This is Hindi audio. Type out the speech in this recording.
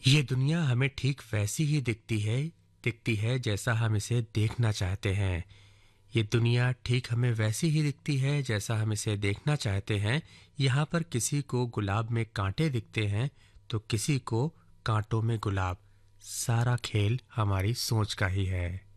ये दुनिया हमें ठीक वैसी ही दिखती है जैसा हम इसे देखना चाहते हैं। ये दुनिया ठीक हमें वैसी ही दिखती है जैसा हम इसे देखना चाहते हैं। यहाँ पर किसी को गुलाब में कांटे दिखते हैं तो किसी को कांटों में गुलाब। सारा खेल हमारी सोच का ही है।